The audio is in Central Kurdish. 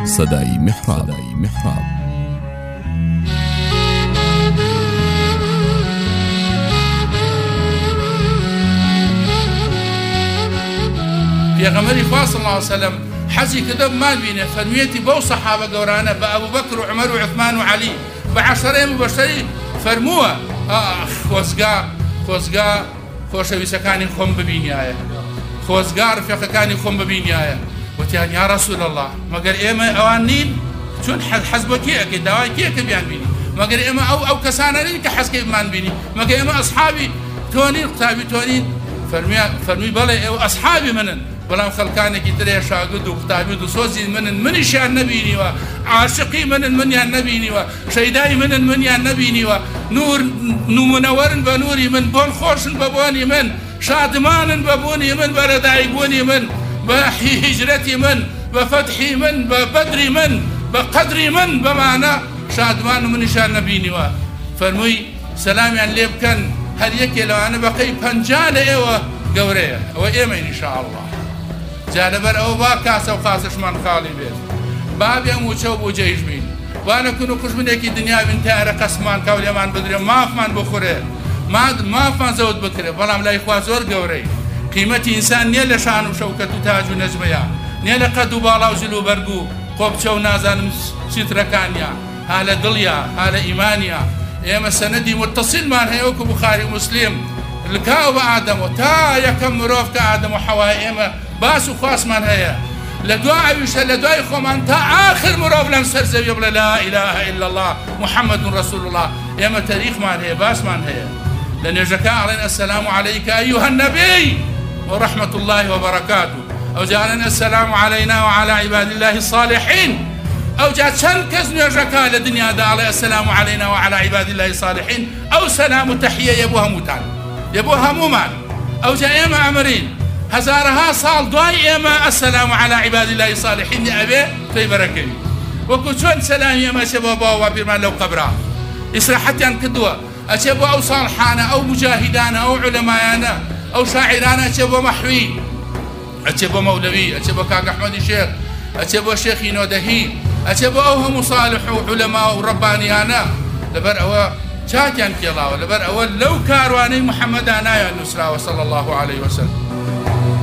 سەدای میحراب. پێغەمبەری خوا صلی الله علیه وسلم حەزی کردە بمان بینێ فەرموویەتی بەو سەحابە گەورانە بە ئەبوو بەکر و عومەر و عوثمان و عەلی بە عەشەرەی مبەشەری فەرمووە خۆزگا خۆشەویستەکانی خۆم ببینایە، خۆزگا ڕفیقەکانی خۆم ببینایە. وتیان یا رەسوول الله مەگەر ئێمە ئەوان نین؟ چون حەز بە کێ داوای کێکە بیان بینی؟ مەگەر ئێمە ئەو کەسانە نین کە حەزکەی بمان بینی؟ مەگەر ئێمە ئەسحابی تۆ نین قوتابی تۆ نین؟ فەرمووی بەڵێ ئێوە ئەسحابی منن، بەڵام خەڵکانێکی ترێ شاگرد و قوتابی و سۆزی منن، منیشیان نەبینیوە، عاشقی منن منیان نەبینیوە، شەیدای منن منیان نەبینیوە، نومونەوەرن بە نووری من، بۆن خۆشن بە بۆنی من، شادمانن بە بوونی من، بە ڕێدایکبوونی من، بە هیجرەتی من، بە فەتحی من، بە بەدری من، بە قەدری من، بەمانە شادمان و منیشان نەبینیوە. فەرمووی سەلامیان لێ بکەن هەر یەکێ لەوانە بەقەی 50 لە ئێوە گەورەیە، ئەوە ئێمەین ئینشاءالله. جا لەبەر ئەوە با کاسە و خاسشمان خاڵی بێت، بابیان وچە و بۆ جێیش بین، وانەکون و کوژبنێکی دنیا بین تارە قەسمان کەو لێمان بدرێ، مافمان بخورێ، مافمان زەوت بکرێ، بەڵام لای خوا زۆر گەورەی. قیمەتی ئینسان نییە لە شان و شەوکەت و تاج و نەجمەیە، نییە لە قەد و باڵا و زل و بەرگ و خۆبچە و نازانم چیترەکانیە، ها لە دڵیە، ها لە ئیمانیە. ئێمە سەنەدی متصلمان هەیە وەکو بوخاری و موسلیم لکاو بە ئادەمەوە تا یەکەم مرۆڤ کە ئادەم و حەوا ئێمە باس و خواسمان هەیە، لە دوایشە لە دوای خۆمان تا آخر مرۆڤ لەم سەر زەویە بڵێ لا إله إلا الله محمد رسول الله. ئێمە تاریخمان هەیە، باسمان هەیە. لە نوێژەکە ئەڵێن السلام عليك أيها النبي ورحمة الله وبركاته، ئەو جاڵێن السلام علينا وعلى عباد الله الصالحين. ئەو جا چەند کەس نوێژەکە لە دنیادا ئەڵێ السلام علينا وعلى عباد الله الصالحين، ئەو سەلام و تەحیە یە بۆ هەمووتان، یە بۆ هەموومان. ئەو جا ئێمە ئەمرین هەزارها ساڵ دوای ئێمە السلام على عباد الله الصالحين ئەبێ تۆی بەرەکەوی، وەکو چۆن سەلامی ئێمە ئەچێ بۆ باوە بیرمان لەو قەبرا ئیسراحەتیان کردووە، ئەچێ بۆ ئەو ساڵحانە، ئەو مجاهیدانە، ئەو عولەمایانە، ئەو شاعرانە، ئەچێ بۆ مەحوی، ئەچێ بۆ مەولەوی، ئەچێ بۆ کاک ئەحمەدی شێخ، ئەچێ بۆ شێخی نۆدەهی، ئەچێ بۆ ئەو هەموو صالح و عولەما و ڕەبانیانە. لەبەر ئەوە چاکیان پێڵاوە، لەبەر ئەوە لەو کاروانەی محەممەدا نایان نووسراوە صلی الله عليه وسلم.